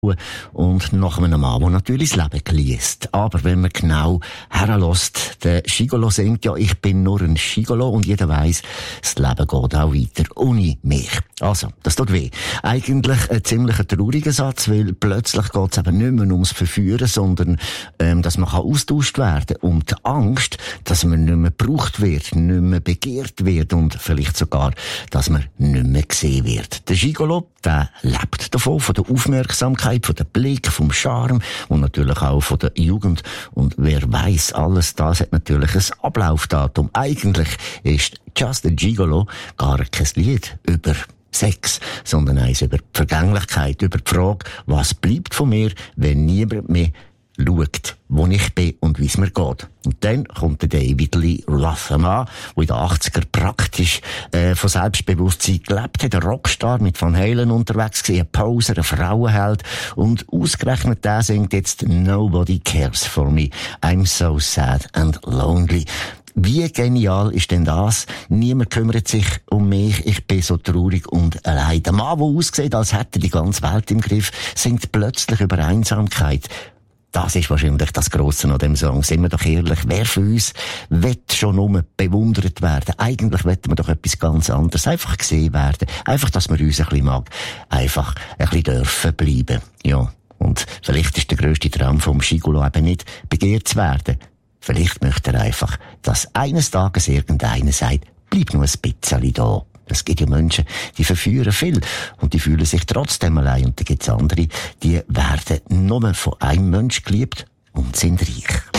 und nach einem Mann, der natürlich das Leben geliest. Aber wenn man genau herlässt, der Gigolo singt ja, ich bin nur ein Gigolo, und jeder weiss, das Leben geht auch weiter ohne mich. Also, das tut weh. Eigentlich ein ziemlich trauriger Satz, weil plötzlich geht es eben nicht mehr ums Verführen, sondern dass man austauscht werden kann. Und die Angst, dass man nicht mehr gebraucht wird, nicht mehr begehrt wird und vielleicht sogar, dass man nicht mehr gesehen wird. Der Gigolo, der lebt davon, von der Aufmerksamkeit, von dem Blick, vom Charme und natürlich auch von der Jugend. Und wer weiss, alles das hat natürlich ein Ablaufdatum. Eigentlich ist Just a Gigolo gar kein Lied über Sex, sondern eins über die Vergänglichkeit, über die Frage, was bleibt von mir, wenn niemand mehr schaut, wo ich bin und wie es mir geht. Und dann kommt der David Lee Roth, ein Mann, der in den 80er praktisch von Selbstbewusstsein gelebt hat, ein Rockstar mit Van Halen unterwegs gewesen, ein Poser, ein Frauenheld, und ausgerechnet der singt jetzt Nobody Cares for Me, I'm so sad and lonely. Wie genial ist denn das? Niemand kümmert sich um mich, ich bin so traurig und allein. Der Mann, der aussieht, als hätte die ganze Welt im Griff, singt plötzlich über Einsamkeit. Das ist wahrscheinlich das Grosse an dem Song. Sind wir doch ehrlich, wer von uns will schon nur bewundert werden? Eigentlich wollen wir doch etwas ganz anderes. Einfach gesehen werden. Einfach, dass man uns ein bisschen mag. Einfach ein bisschen dürfen bleiben. Ja. Und vielleicht ist der grösste Traum vom Gigolo eben nicht, begehrt zu werden. Vielleicht möchte er einfach, dass eines Tages irgendeiner sagt, bleib nur ein bisschen da. Es gibt ja Menschen, die verführen viel und die fühlen sich trotzdem allein. Und da gibt es andere, die werden nur von einem Menschen geliebt und sind reich.